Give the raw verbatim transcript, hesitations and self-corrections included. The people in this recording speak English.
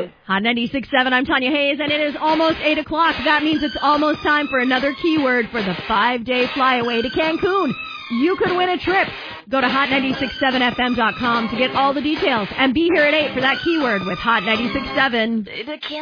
Hot ninety-six point seven, I'm Tanya Hayes, and it is almost eight o'clock. That means it's almost time for another keyword for the five-day flyaway to Cancun. You could win a trip. Go to hot nine six seven f m dot com to get all the details. And be here at eight for that keyword with Hot ninety-six point seven.